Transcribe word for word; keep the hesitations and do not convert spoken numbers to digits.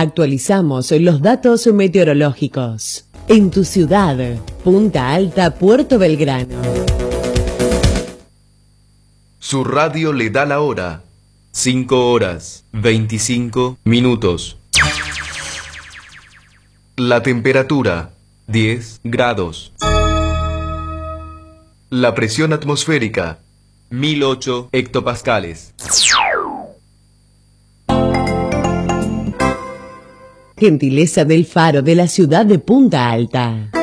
Actualizamos los datos meteorológicos. En tu ciudad, Punta Alta, Puerto Belgrano. Su radio le da la hora. cinco horas, veinticinco minutos. La temperatura, diez grados. La presión atmosférica, mil ocho hectopascales. Gentileza del Faro de la ciudad de Punta Alta.